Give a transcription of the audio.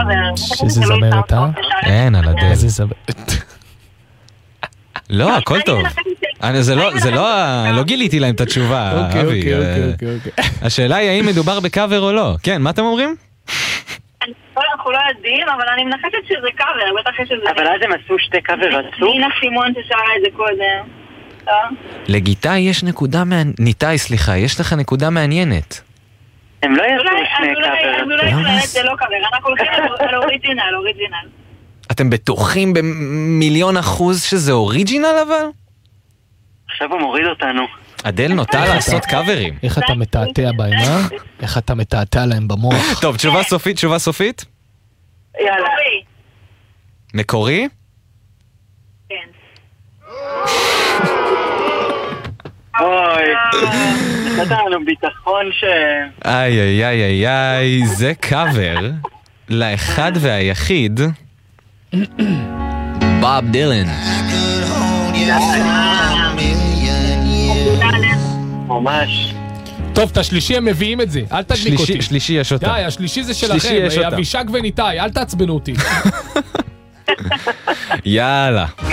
שזה זמרת, אין, על אדל. איזה זמרת. לא, הכל טוב. זה לא גיליתי להם את התשובה, אבי. השאלה היא האם מדובר בקאבר או לא. כן, מה אתם אומרים? אנחנו לא יודעים, אבל אני מנחשת שזה קאבר, בטח יש איזה... אבל אז הם עשו שתי קאבר רצוף? נינה סימון ששרה את זה קודם. לגיטאי יש נקודה ניתאי, סליחה, יש לך נקודה מעניינת. הם לא יעשו שני קאבר. אז אולי באמת זה לא קאבר, אנחנו הולכים על אוריג'ינל. אתם בטוחים ב1,000,000% שזה אוריג'ינל אבל? עכשיו הוא מוריד אותנו. אדל נוטה לעשות קאברים. איך אתה מתעתע בהם, אה? איך אתה מתעתע להם במוח? טוב, תשובה סופית? יאללה. מקורי? כן. אוי, נתת לנו ביטחון איי, זה קאבר לאחד והיחיד בוב דילן. ממש. טוב, את השלישי הם מביאים את זה, אל תדליק אותי. שלישי יש אותה. די, השלישי זה שלכם, אבישק וניתאי, אל תעצבנו אותי. יאללה.